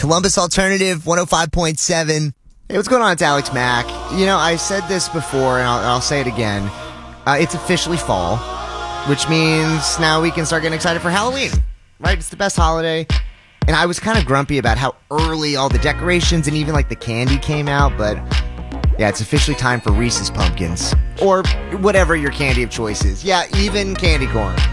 Columbus Alternative 105.7. Hey, what's going on? It's Alex Mack. You know, I said this before, and I'll say it again. It's officially fall, which means now we can start getting excited for Halloween, right? It's the best holiday. And I was kind of grumpy about how early all the decorations and even like the candy came out, but yeah, it's officially time for Reese's Pumpkins. Or whatever your candy of choice is. Yeah, even candy corn.